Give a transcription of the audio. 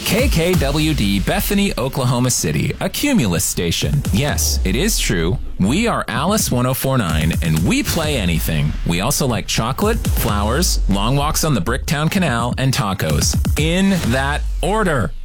KKWD Bethany, Oklahoma City, a Cumulus station. Yes, it is true. We are Alice 1049, and we play anything. We also like chocolate, flowers, long walks on the Bricktown Canal, and tacos. In that order.